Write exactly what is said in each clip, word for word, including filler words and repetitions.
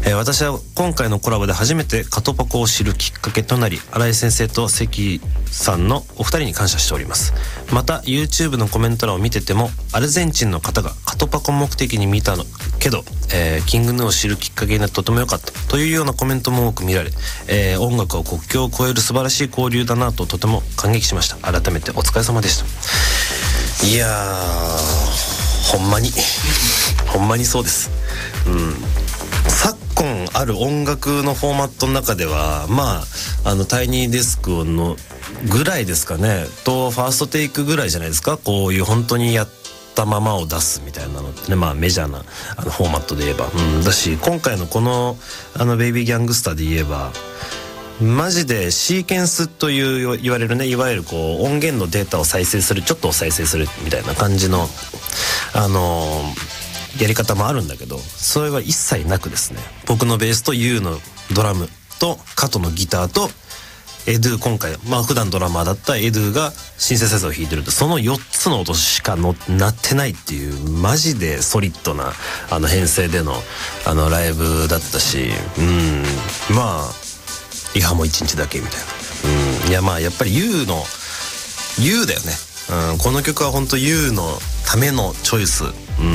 えー、私は今回のコラボで初めてカトパコを知るきっかけとなり、新井先生と関さんのお二人に感謝しております。また YouTube のコメント欄を見てても、アルゼンチンの方がカトパコ目的に見たのけど、えー、キングヌーを知るきっかけになってとても良かったというようなコメントも多く見られ、えー、音楽は国境を越える素晴らしい交流だなととても感激しました。改めてお疲れ様でした。いやー、ほんまにほんまにそうです。うん、昨今ある音楽のフォーマットの中では、まああのタイニーデスクのぐらいですかね、とファーストテイクぐらいじゃないですか、こういう本当にやったままを出すみたいなのってね、まあメジャーなあのフォーマットで言えば、うん、だし、今回のこのあのベイビーギャングスターで言えば、マジでシーケンスという言われるね、いわゆるこう音源のデータを再生する、ちょっと再生するみたいな感じのあのー、やり方もあるんだけど、それは一切なくですね、僕のベースと ユー のドラムとカトのギターとエドゥ、今回まあ普段ドラマーだったエドゥがシンセサイザーを弾いてると、そのよっつの音しかのなってないっていう、マジでソリッドなあの編成でのあのライブだったし、うん、まあリハもいちにちだけみたいな、うん、いやまあやっぱり ユー の ユー だよね、うん、この曲は本当 ユー のためのチョイス、うん、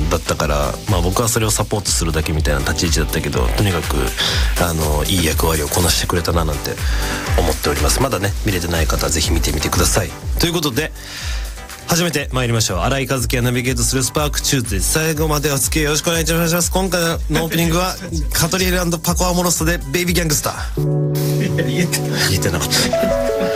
だったから、まあ僕はそれをサポートするだけみたいな立ち位置だったけど、とにかくあのいい役割をこなしてくれたななんて思っております。まだね見れてない方はぜひ見てみてください。ということで始めてまいりましょう。新井和樹がナビゲートするスパークチューズで、最後までお付き合いよろしくお願いします。今回のオープニングはカトリール&パコアモロストでベイビーギャングスター。言えてなかった。